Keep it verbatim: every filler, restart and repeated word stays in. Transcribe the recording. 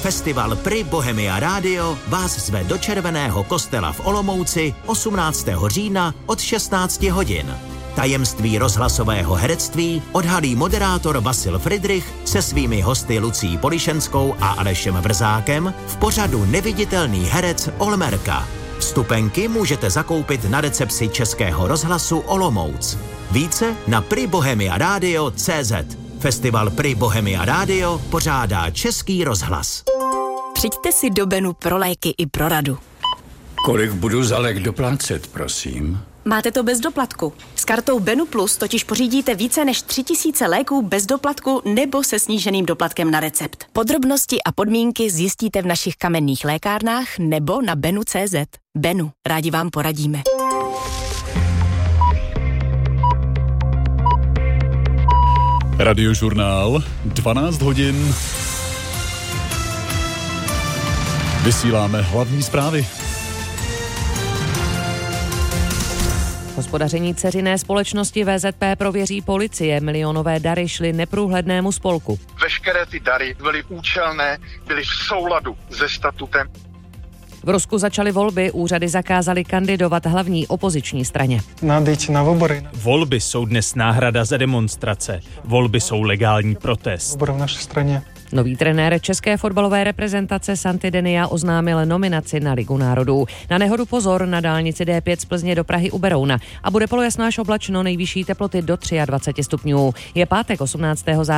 Festival Pri Bohemia Radio vás zve do Červeného kostela v Olomouci osmnáctého října od šestnácti hodin. Tajemství rozhlasového herectví odhalí moderátor Vasil Fridrich se svými hosty Lucí Polišenskou a Alešem Vrzákem v pořadu Neviditelný herec Olmerka. Vstupenky můžete zakoupit na recepci Českého rozhlasu Olomouc. Více na pri bohemia radio tečka cé zet. Festival Pri Bohemia Radio pořádá Český rozhlas. Přijďte si do Benu pro léky i pro radu. Kolik budu za lék doplácet, prosím? Máte to bez doplatku. S kartou Benu Plus totiž pořídíte více než tři tisíce léků bez doplatku nebo se sníženým doplatkem na recept. Podrobnosti a podmínky zjistíte v našich kamenných lékárnách nebo na benu tečka cé zet. Benu, rádi vám poradíme. Radiožurnál, dvanáct hodin. Vysíláme hlavní zprávy. Hospodaření dceřiné společnosti vé zet pé prověří policie. Milionové dary šly neprůhlednému spolku. Veškeré ty dary byly účelné, byly v souladu se statutem. V Rusku začaly volby, úřady zakázaly kandidovat hlavní opoziční straně. Надо идти на выборы. Volby jsou dnes náhrada za demonstrace. Volby jsou legální protest. Выборы в нашей стране. Nový trenér české fotbalové reprezentace Santi Denia oznámil nominaci na Ligu národů. Na nehodu pozor na dálnici dé pět z Plzně do Prahy u Berouna. A bude polojasno až oblačno, nejvyšší teploty do dvacet tři stupňů. Je pátek osmnáctého září.